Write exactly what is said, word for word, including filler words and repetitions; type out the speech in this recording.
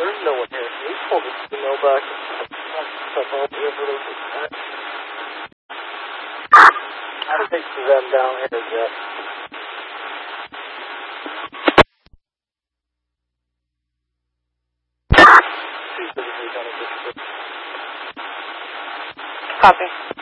there's no one here. We pulled this email back and stuff all over the place. I think to them down here, Jeff. Copy.